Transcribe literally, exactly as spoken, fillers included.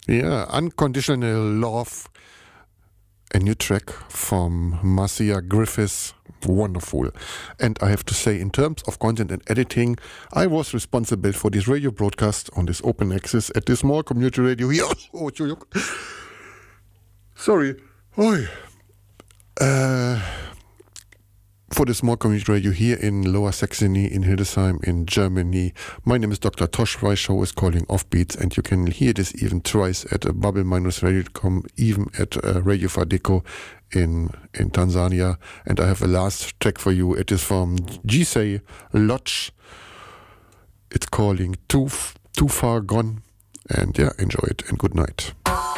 Yeah, Unconditional Love, a new track from Marcia Griffiths. Wonderful. And I have to say, in terms of content and editing, I was responsible for this radio broadcast on this open access at this small community radio here. Oh, Entschuldigung. Sorry. Oi. Uh, for the small community radio here in Lower Saxony, in Hildesheim, in Germany. My name is Doctor Tosh. My show is calling Offbeats, and you can hear this even twice at uh, bubble dash radio dot com, even at uh, Radio Fadeco in in Tanzania. And I have a last track for you. It is from Gisei Lodge. It's calling Too, Too Far Gone. And yeah, enjoy it and good night.